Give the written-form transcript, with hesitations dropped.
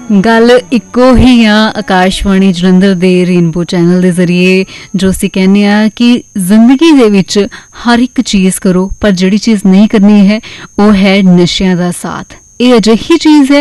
ਗੱਲ ਇੱਕੋ ਹੀ ਆ ਆਕਾਸ਼ਵਾਣੀ ਜਲੰਧਰ ਦੇ ਰੇਨਬੋ ਚੈਨਲ ਦੇ ਜ਼ਰੀਏ ਜੋ ਅਸੀਂ ਕਹਿੰਦੇ ਆ ਕਿ ਜ਼ਿੰਦਗੀ ਦੇ ਵਿੱਚ ਹਰ ਇੱਕ ਚੀਜ਼ ਕਰੋ ਪਰ ਜਿਹੜੀ ਚੀਜ਼ ਨਹੀਂ ਕਰਨੀ ਹੈ ਉਹ ਹੈ ਨਸ਼ਿਆਂ ਦਾ ਸਾਥ। ਇਹ ਅਜਿਹੀ ਚੀਜ਼ ਹੈ